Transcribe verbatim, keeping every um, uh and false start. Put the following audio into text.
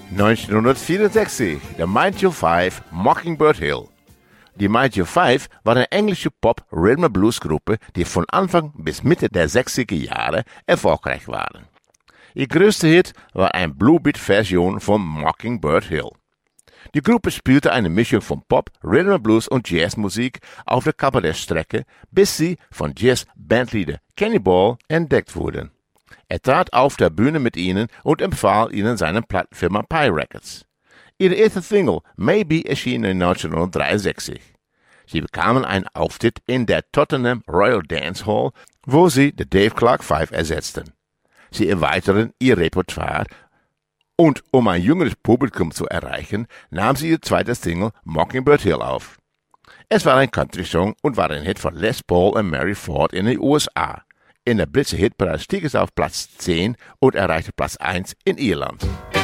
neunzehnhundertvierundsechzig, The Mighty Five, Mockingbird Hill. Die Mighty Five war eine englische Pop-Rhythm-and-Blues-Gruppe, die von Anfang bis Mitte der sechziger Jahre erfolgreich waren. Ihr größter Hit war eine Bluebeat-Version von Mockingbird Hill. Die Gruppe spielte eine Mischung von Pop, Rhythm and Blues und Jazzmusik auf der Kabarettstrecke, bis sie von Jazz-Bandleader Kenny Ball entdeckt wurden. Er trat auf der Bühne mit ihnen und empfahl ihnen seine Plattenfirma Pie Records. Ihre erste Single Maybe erschien neunzehnhundertdreiundsechzig. Sie bekamen einen Auftritt in der Tottenham Royal Dance Hall, wo sie The Dave Clark Five ersetzten. Sie erweiterten ihr Repertoire und um ein jüngeres Publikum zu erreichen, nahm sie ihr zweites Single Mockingbird Hill auf. Es war ein Country-Song und war ein Hit von Les Paul und Mary Ford in den U S A. In der britischen Hitparade stieg es auf Platz zehn und erreichte Platz eins in Irland.